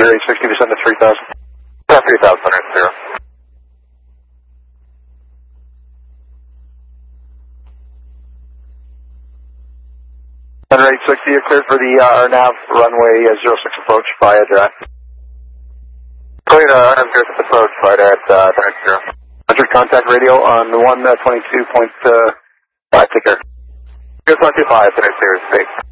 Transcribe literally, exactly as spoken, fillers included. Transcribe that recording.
eight sixty, descend to three thousand. Yeah, three thousand, under zero. Thunder eight sixty, you're cleared for the uh, R N A V runway uh, zero six approach via direct. Cleared uh, R N A V zero six approach via direct, uh, direct zero. Roger, contact radio on one twenty-two point five, take care. Here's one two five, direct zero, space.